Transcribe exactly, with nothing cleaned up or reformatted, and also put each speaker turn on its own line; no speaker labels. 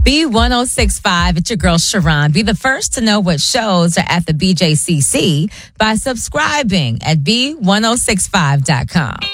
B one oh six five, it's your girl Sharon. Be the first to know what shows are at the B J C C by subscribing at B one oh six five dot com.